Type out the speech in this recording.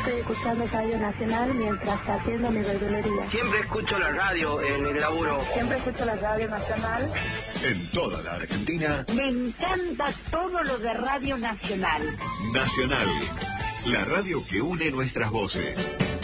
estoy escuchando Radio Nacional mientras atiendo mi verdulería. Siempre escucho la radio en el laburo. Siempre escucho la Radio Nacional. En toda la Argentina. Me encanta todo lo de Radio Nacional. Nacional, la radio que une nuestras voces.